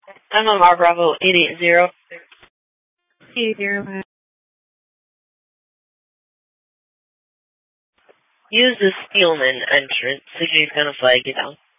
I'm on our Bravo 880. 880. Use the Steelman entrance if you're gonna flag it down.